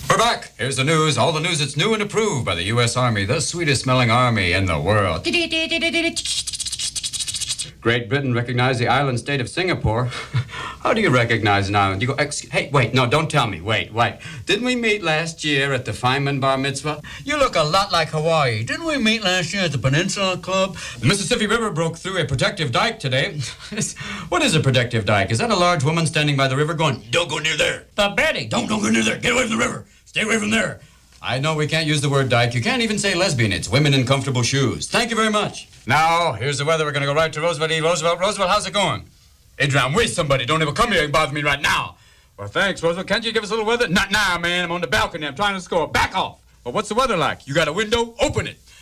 We're back. Here's the news. All the news that's new and approved by the U.S. Army, the sweetest smelling army in the world. Great Britain recognized the island state of Singapore. How do you recognize an island? You go, hey, wait, no, don't tell me. Wait. Didn't we meet last year at the Feynman Bar Mitzvah? You look a lot like Hawaii. Didn't we meet last year at the Peninsula Club? The Mississippi River broke through a protective dike today. What is a protective dike? Is that a large woman standing by the river going, don't go near there? The Betty, don't go near there. Get away from the river. Stay away from there. I know we can't use the word dike. You can't even say lesbian. It's women in comfortable shoes. Thank you very much. Now, here's the weather. We're going to go right to Roosevelt E. Roosevelt. Roosevelt, how's it going? Adrian, wait somebody. Don't ever come here and bother me right now. Well, thanks, Roosevelt. Can't you give us a little weather? Not now, man. I'm on the balcony. I'm trying to score. Back off. Well, what's the weather like? You got a window? Open it.